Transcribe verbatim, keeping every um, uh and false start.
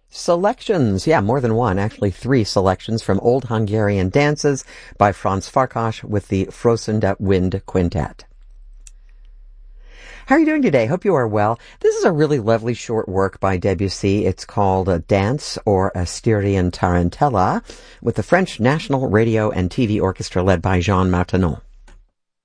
Selections, yeah, more than one, actually three selections from Old Hungarian Dances by Franz Farkas with the Frosende Wind Quintet. How are you doing today? Hope you are well. This is a really lovely short work by Debussy. It's called a Dance or a Styrian Tarantella with the French National Radio and T V Orchestra led by Jean Martinon.